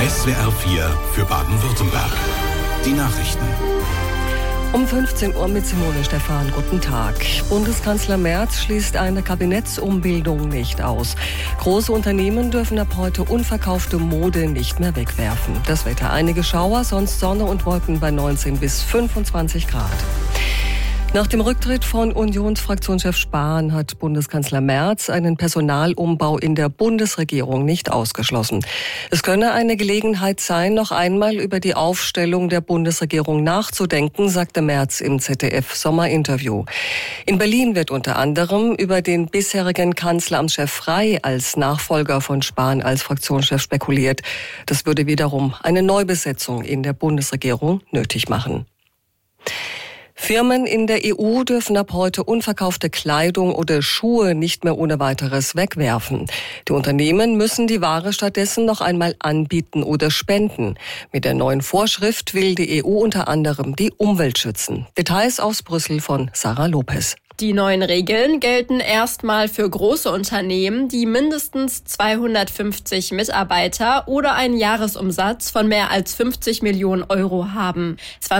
SWR 4 für Baden-Württemberg. Die Nachrichten. Um 15 Uhr mit Simone Stephan. Guten Tag. Bundeskanzler Merz schließt eine Kabinettsumbildung nicht aus. Große Unternehmen dürfen ab heute unverkaufte Mode nicht mehr wegwerfen. Das Wetter: einige Schauer, sonst Sonne und Wolken bei 19 bis 25 Grad. Nach dem Rücktritt von Unionsfraktionschef Spahn hat Bundeskanzler Merz einen Personalumbau in der Bundesregierung nicht ausgeschlossen. Es könne eine Gelegenheit sein, noch einmal über die Aufstellung der Bundesregierung nachzudenken, sagte Merz im ZDF-Sommerinterview. In Berlin wird unter anderem über den bisherigen Kanzleramtschef Frey als Nachfolger von Spahn als Fraktionschef spekuliert. Das würde wiederum eine Neubesetzung in der Bundesregierung nötig machen. Firmen in der EU dürfen ab heute unverkaufte Kleidung oder Schuhe nicht mehr ohne weiteres wegwerfen. Die Unternehmen müssen die Ware stattdessen noch einmal anbieten oder spenden. Mit der neuen Vorschrift will die EU unter anderem die Umwelt schützen. Details aus Brüssel von Sarah Lopez. Die neuen Regeln gelten erstmal für große Unternehmen, die mindestens 250 Mitarbeiter oder einen Jahresumsatz von mehr als 50 Millionen Euro haben.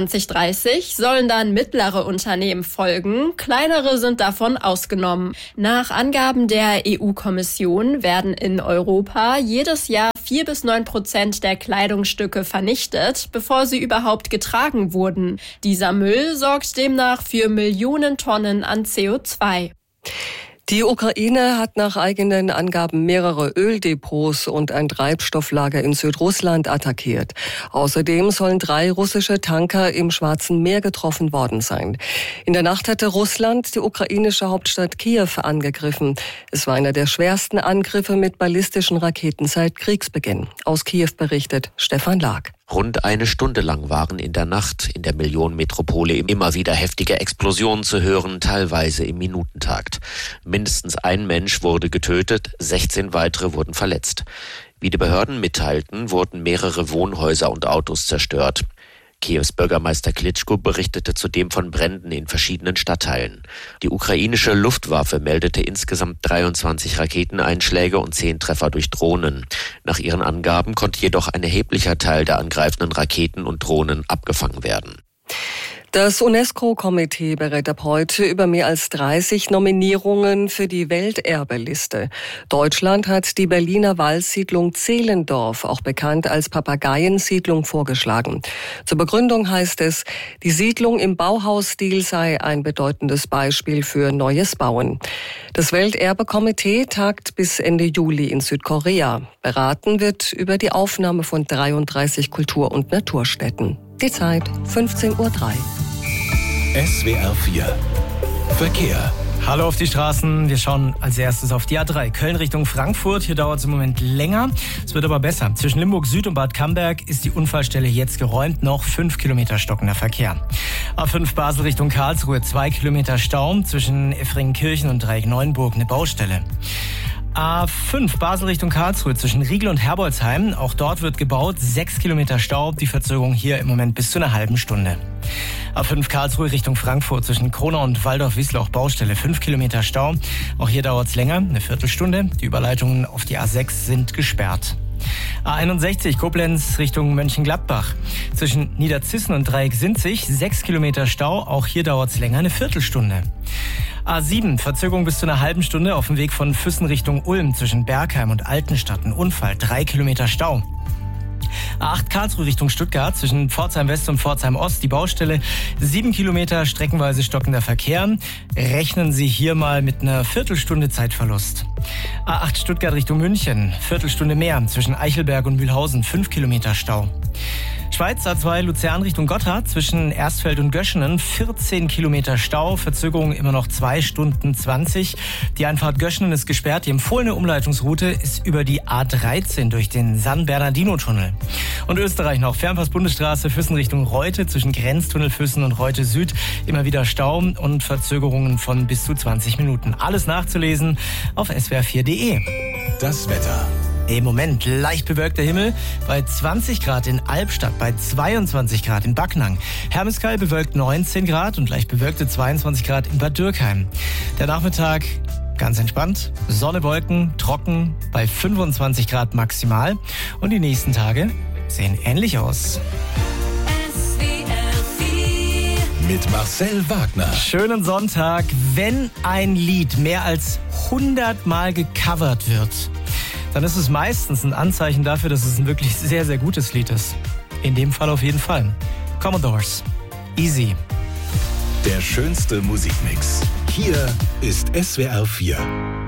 2030 sollen dann mittlere Unternehmen folgen, kleinere sind davon ausgenommen. Nach Angaben der EU-Kommission werden in Europa jedes Jahr 4-9% der Kleidungsstücke vernichtet, bevor sie überhaupt getragen wurden. Dieser Müll sorgt demnach für Millionen Tonnen an CO2. Die Ukraine hat nach eigenen Angaben mehrere Öldepots und ein Treibstofflager in Südrussland attackiert. Außerdem sollen 3 russische Tanker im Schwarzen Meer getroffen worden sein. In der Nacht hatte Russland die ukrainische Hauptstadt Kiew angegriffen. Es war einer der schwersten Angriffe mit ballistischen Raketen seit Kriegsbeginn. Aus Kiew berichtet Stefan Lag. Rund eine Stunde lang waren in der Nacht in der Millionenmetropole immer wieder heftige Explosionen zu hören, teilweise im Minutentakt. Mindestens ein Mensch wurde getötet, 16 weitere wurden verletzt. Wie die Behörden mitteilten, wurden mehrere Wohnhäuser und Autos zerstört. Kiews Bürgermeister Klitschko berichtete zudem von Bränden in verschiedenen Stadtteilen. Die ukrainische Luftwaffe meldete insgesamt 23 Raketeneinschläge und 10 Treffer durch Drohnen. Nach ihren Angaben konnte jedoch ein erheblicher Teil der angreifenden Raketen und Drohnen abgefangen werden. Das UNESCO-Komitee berät ab heute über mehr als 30 Nominierungen für die Welterbeliste. Deutschland hat die Berliner Waldsiedlung Zehlendorf, auch bekannt als Papageiensiedlung, vorgeschlagen. Zur Begründung heißt es, die Siedlung im Bauhausstil sei ein bedeutendes Beispiel für neues Bauen. Das Welterbekomitee tagt bis Ende Juli in Südkorea. Beraten wird über die Aufnahme von 33 Kultur- und Naturstätten. Die Zeit 15:03 Uhr. SWR 4 Verkehr. Hallo auf die Straßen. Wir schauen als erstes auf die A3 Köln Richtung Frankfurt. Hier dauert es im Moment länger. Es wird aber besser. Zwischen Limburg Süd und Bad Camberg ist die Unfallstelle jetzt geräumt. Noch 5 Kilometer stockender Verkehr. A5 Basel Richtung Karlsruhe, 2 Kilometer Stau. Zwischen Effringenkirchen und Dreieck-Neuenburg eine Baustelle. A5 Basel Richtung Karlsruhe zwischen Riegel und Herbolzheim. Auch dort wird gebaut. 6 Kilometer Stau. Die Verzögerung hier im Moment bis zu einer halben Stunde. A5 Karlsruhe Richtung Frankfurt zwischen Kronau und Waldorf-Wiesloch Baustelle. 5 Kilometer Stau. Auch hier dauert es länger, eine Viertelstunde. Die Überleitungen auf die A6 sind gesperrt. A61 Koblenz Richtung Mönchengladbach. Zwischen Niederzissen und Dreieck-Sinzig 6 Kilometer Stau. Auch hier dauert es länger, eine Viertelstunde. A7 Verzögerung bis zu einer halben Stunde auf dem Weg von Füssen Richtung Ulm zwischen Bergheim und Altenstadt. Ein Unfall, 3 Kilometer Stau. A8 Karlsruhe Richtung Stuttgart zwischen Pforzheim West und Pforzheim Ost die Baustelle. 7 Kilometer streckenweise stockender Verkehr. Rechnen Sie hier mal mit einer Viertelstunde Zeitverlust. A8 Stuttgart Richtung München, Viertelstunde mehr zwischen Eichelberg und Mühlhausen, 5 Kilometer Stau. Schweiz A2 Luzern Richtung Gotthard zwischen Erstfeld und Göschenen 14 Kilometer Stau, Verzögerung immer noch 2 Stunden 20. Die Einfahrt Göschenen ist gesperrt. Die empfohlene Umleitungsroute ist über die A13 durch den San Bernardino-Tunnel. Und Österreich noch Fernpass-Bundesstraße Füssen Richtung Reute zwischen Grenztunnel Füssen und Reute Süd immer wieder Stau und Verzögerungen von bis zu 20 Minuten. Alles nachzulesen auf swr4.de. Das Wetter. Im Moment leicht bewölkter Himmel bei 20 Grad in Albstadt, bei 22 Grad in Backnang. Hermeskeil bewölkt 19 Grad und leicht bewölkte 22 Grad in Bad Dürkheim. Der Nachmittag ganz entspannt, Sonne, Wolken, trocken bei 25 Grad maximal. Und die nächsten Tage sehen ähnlich aus. Mit Marcel Wagner. Schönen Sonntag. Wenn ein Lied mehr als 100 Mal gecovert wird, dann ist es meistens ein Anzeichen dafür, dass es ein wirklich sehr, sehr gutes Lied ist. In dem Fall auf jeden Fall. Commodores. Easy. Der schönste Musikmix. Hier ist SWR 4.